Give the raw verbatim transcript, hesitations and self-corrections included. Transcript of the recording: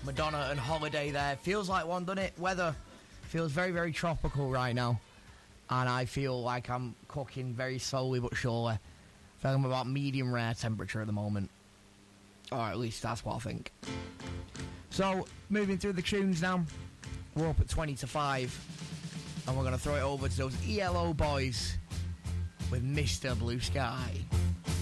Madonna and Holiday there. Feels like one, doesn't it? Weather feels very, very tropical right now. And I feel like I'm cooking very slowly but surely. I feel like I'm about medium rare temperature at the moment. Or at least that's what I think. So, moving through the tunes now. We're up at twenty to five. And we're going to throw it over to those E L O boys with Mister Blue Sky.